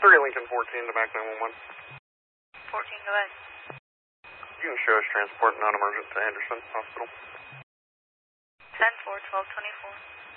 3 Lincoln 14 to Mac 911. 14, go ahead. You can show us transport non-emergent to Anderson Hospital. 10-4, 1224.